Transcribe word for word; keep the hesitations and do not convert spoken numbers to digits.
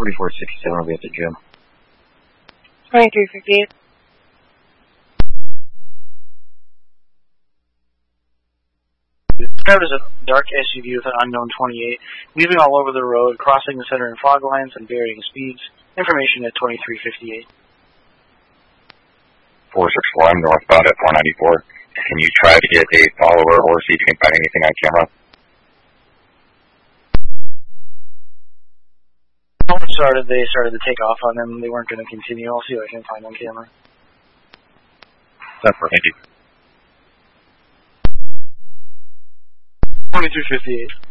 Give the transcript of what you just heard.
forty-four sixty-seven will be at the gym. twenty-three fifty-eight. Described as a dark S U V with an unknown twenty-eight, weaving all over the road, crossing the center and fog lines, and varying speeds. Information at twenty-three fifty-eight. four six four, I'm northbound at four ninety-four. Can you try to get a follower or see if you can find anything on camera? When it started, they started to take off on them. They weren't going to continue. I'll see what I can find on camera. That's perfect. Thank you. twenty-three fifty-eight.